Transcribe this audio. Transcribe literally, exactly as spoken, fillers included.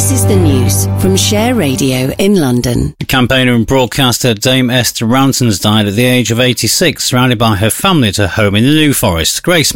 This is the news from Share Radio in London. Campaigner and broadcaster Dame Esther Ransons died at the age of eighty-six, surrounded by her family at her home in the New Forest. Grace